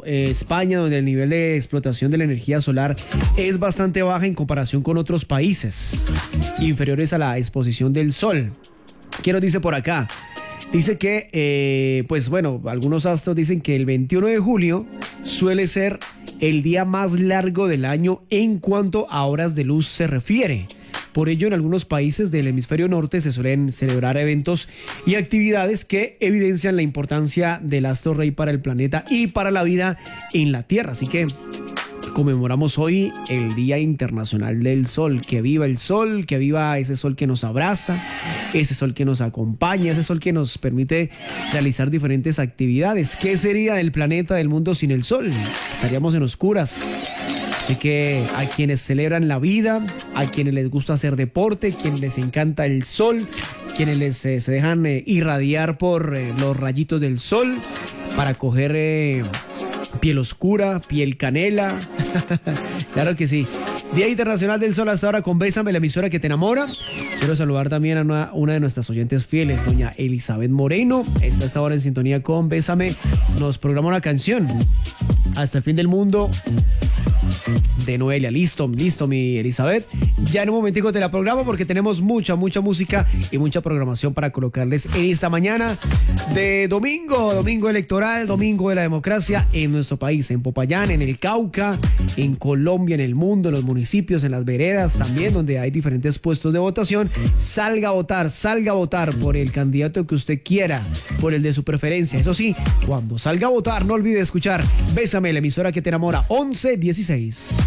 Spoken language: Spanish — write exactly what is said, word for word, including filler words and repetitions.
eh, España, donde el nivel de explotación de la energía solar es bastante baja en comparación con otros países inferiores a la exposición del sol. ¿Qué nos dice por acá? Dice que, eh, pues bueno, algunos astros dicen que el veintiuno de julio suele ser el día más largo del año en cuanto a horas de luz se refiere. Por ello, en algunos países del hemisferio norte se suelen celebrar eventos y actividades que evidencian la importancia del astro rey para el planeta y para la vida en la Tierra. Así que conmemoramos hoy el Día Internacional del Sol. Que viva el sol, que viva ese sol que nos abraza, ese sol que nos acompaña, ese sol que nos permite realizar diferentes actividades. ¿Qué sería del planeta, del mundo sin el sol? Estaríamos en oscuras. Así que a quienes celebran la vida, a quienes les gusta hacer deporte, quienes les encanta el sol, quienes les, eh, se dejan eh, irradiar por eh, los rayitos del sol para coger eh, piel oscura, piel canela. Claro que sí. Día Internacional del Sol hasta ahora con Bésame, la emisora que te enamora. Quiero saludar también a una, una de nuestras oyentes fieles, doña Elizabeth Moreno. Está hasta ahora en sintonía con Bésame. Nos programa una canción. Hasta el fin del mundo. De Noelia, listo, listo mi Elizabeth. Ya en un momentico te la programo porque tenemos mucha, mucha música y mucha programación para colocarles en esta mañana de domingo, domingo electoral, domingo de la democracia en nuestro país, en Popayán, en el Cauca, en Colombia, en el mundo, en los municipios, en las veredas también, donde hay diferentes puestos de votación. Salga a votar, salga a votar por el candidato que usted quiera, por el de su preferencia. Eso sí, cuando salga a votar, no olvide escuchar Bésame, la emisora que te enamora, once dieciséis.